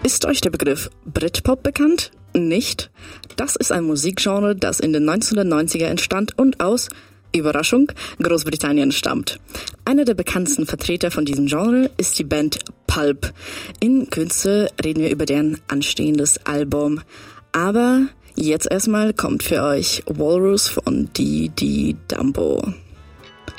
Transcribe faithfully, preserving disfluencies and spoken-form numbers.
Ist euch der Begriff Britpop bekannt? Nicht? Das ist ein Musikgenre, das in den neunzehnhundertneunziger entstand und aus, Überraschung, Großbritannien stammt. Einer der bekanntesten Vertreter von diesem Genre ist die Band Pulp. In Kürze reden wir über deren anstehendes Album. Aber jetzt erstmal kommt für euch Walrus von Dee Dee Dumbo.